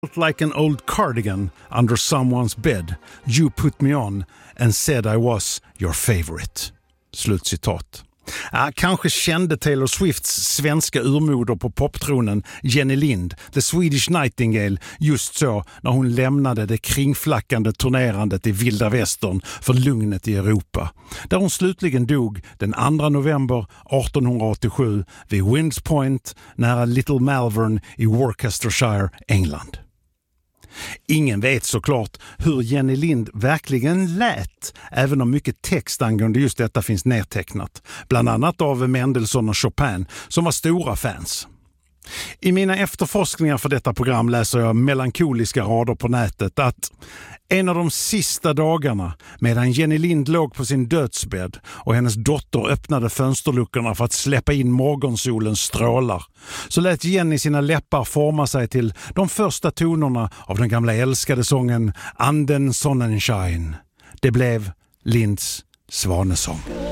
Like an old cardigan under someone's bed. You put me on and said I was your favorite. Slutcitat. Kanske kände Taylor Swifts svenska urmoder på poptronen Jenny Lind, The Swedish Nightingale, just så när hon lämnade det kringflackande turnerandet i vilda västern för lugnet i Europa. Där hon slutligen dog den 2 november 1887 vid Winds Point nära Little Malvern i Worcestershire, England. Ingen vet såklart hur Jenny Lind verkligen lät, även om mycket text angående just detta finns nedtecknat, bland annat av Mendelssohn och Chopin som var stora fans. I mina efterforskningar för detta program läser jag melankoliska rader på nätet att en av de sista dagarna medan Jenny Lind låg på sin dödsbädd och hennes dotter öppnade fönsterluckorna för att släppa in morgonsolens strålar, så lät Jenny sina läppar forma sig till de första tonerna av den gamla älskade sången Anden Sonnenschein. Det blev Linds svanesång.